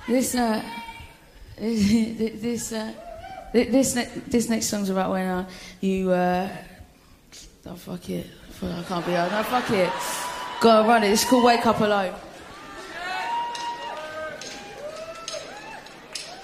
This next song's about when you oh fuck it, I can't be out. No, fuck it. Gotta run it. It's called Wake Up Alone.